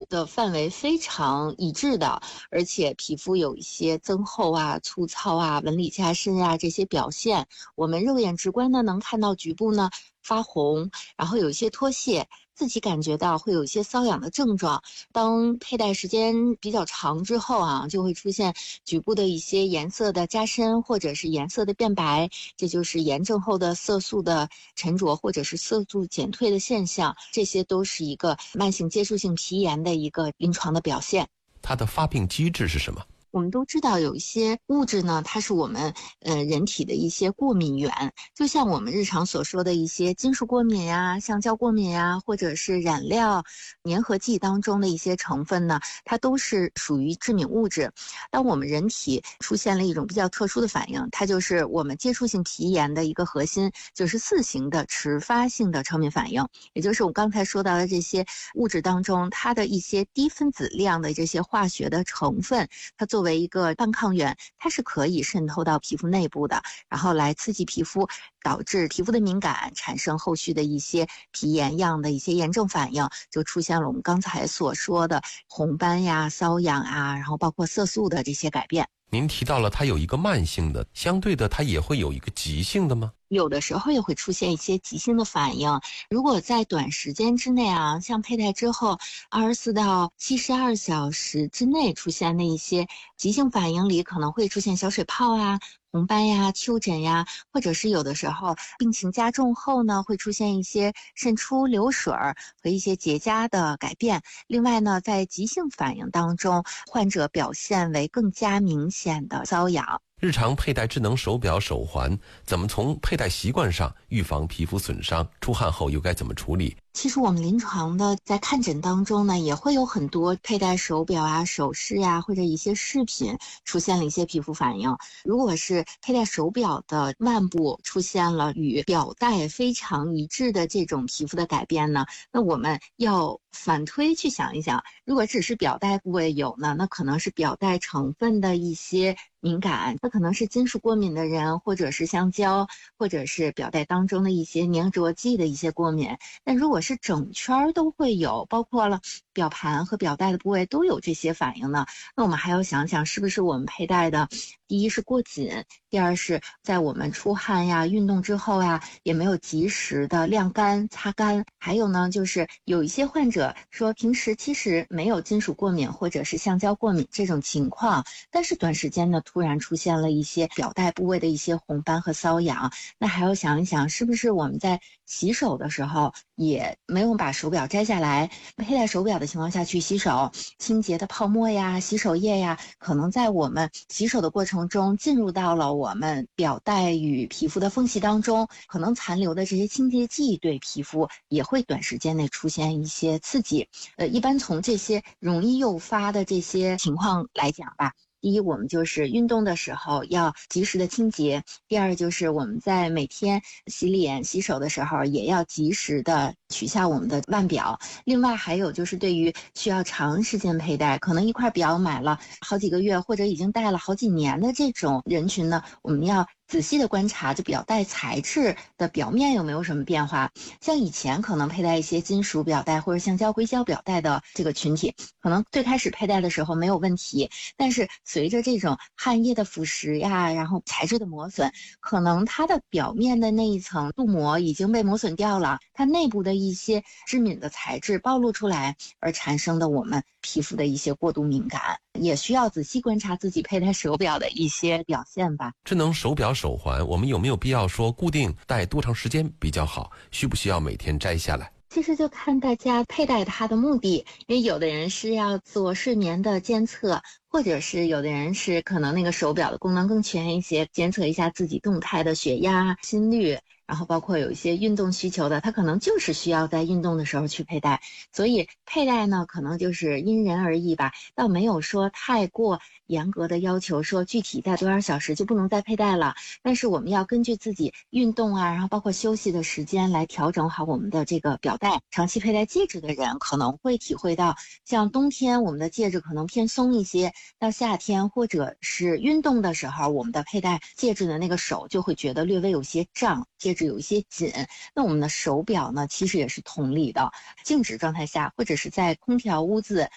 的范围非常一致的，而且皮肤有一些增厚啊、粗糙啊、纹理加深啊这些表现，我们肉眼直观的能看到局部呢发红，然后有一些脱屑，自己感觉到会有一些瘙痒的症状。当佩戴时间比较长之后啊，就会出现局部的一些颜色的加深，或者是颜色的变白，这就是炎症后的色素的沉着或者是色素减退的现象，这些都是一个慢性接触性皮炎的一个临床的表现。 它的发病机制是什么？ 我们都知道有一些物质呢，它是我们人体的一些过敏源，就像我们日常所说的一些金属过敏呀、橡胶过敏呀，或者是染料、粘合剂当中的一些成分呢，它都是属于致敏物质。当我们人体出现了一种比较特殊的反应，它就是我们接触性皮炎的一个核心，94型的迟发性的超敏反应，也就是我刚才说到的这些物质当中，它的一些低分子量的这些化学的成分，它作为一个半抗原，它是可以渗透到皮肤内部的，然后来刺激皮肤，导致皮肤的敏感，产生后续的一些皮炎样的一些炎症反应，就出现了我们刚才所说的红斑呀、瘙痒啊，然后包括色素的这些改变。 您提到了它有一个慢性的，相对的它也会有一个急性的吗？ 有的时候也会出现一些急性的反应，如果在短时间之内啊，像佩戴之后24到72小时之内出现的一些急性反应里，可能会出现小水泡啊、红斑呀、丘疹呀，或者是有的时候病情加重后呢，会出现一些渗出、流水和一些结痂的改变。另外呢，在急性反应当中，患者表现为更加明显的瘙痒。 日常佩戴智能手表、手环，怎么从佩戴习惯上预防皮肤损伤？出汗后又该怎么处理？ 其实我们临床的在看诊当中呢，也会有很多佩戴手表啊、首饰啊，或者一些饰品出现了一些皮肤反应。如果是佩戴手表的腕部出现了与表带非常一致的这种皮肤的改变呢，那我们要反推去想一想，如果只是表带部位有呢，那可能是表带成分的一些敏感，那可能是金属过敏的人，或者是橡胶，或者是表带当中的一些粘着剂的一些过敏。但如果是整圈都会有，包括了表盘和表带的部位都有这些反应呢，那我们还要想想是不是我们佩戴的，第一是过紧，第二是在我们出汗呀、运动之后呀，也没有及时的晾干、擦干。还有呢，就是有一些患者说平时其实没有金属过敏或者是橡胶过敏这种情况，但是短时间呢突然出现了一些表带部位的一些红斑和瘙痒，那还要想一想是不是我们在洗手的时候也没有把手表摘下来，佩戴手表的情况下去洗手，清洁的泡沫呀、洗手液呀，可能在我们洗手的过程中进入到了我们表带与皮肤的缝隙当中，可能残留的这些清洁剂对皮肤也会短时间内出现一些刺激。一般从这些容易诱发的这些情况来讲吧，第一，我们就是运动的时候要及时的清洁；第二，就是我们在每天洗脸、洗手的时候也要及时的取下我们的腕表。另外还有就是对于需要长时间佩戴，可能一块表买了好几个月或者已经戴了好几年的这种人群呢，我们要仔细的观察这表带材质的表面有没有什么变化。像以前可能佩戴一些金属表带或者橡胶硅胶表带的这个群体，可能最开始佩戴的时候没有问题，但是随着这种汗液的腐蚀呀，然后材质的磨损，可能它的表面的那一层镀膜已经被磨损掉了，它内部的一些致敏的材质暴露出来，而产生的我们皮肤的一些过度敏感，也需要仔细观察自己佩戴手表的一些表现吧。 智能手表、手环，我们有没有必要说固定戴多长时间比较好？需不需要每天摘下来？ 其实就看大家佩戴它的目的，因为有的人是要做睡眠的监测，或者是有的人是可能那个手表的功能更全一些，监测一下自己动态的血压、心率，然后包括有一些运动需求的，他可能就是需要在运动的时候去佩戴，所以佩戴呢可能就是因人而异吧，倒没有说太过严格的要求说具体戴多少小时就不能再佩戴了，但是我们要根据自己运动啊，然后包括休息的时间来调整好我们的这个表带。长期佩戴戒指的人可能会体会到，像冬天我们的戒指可能偏松一些，到夏天或者是运动的时候，我们的佩戴戒指的那个手就会觉得略微有些胀，戒指有一些紧。那我们的手表呢，其实也是同理的，静止状态下或者是在空调屋子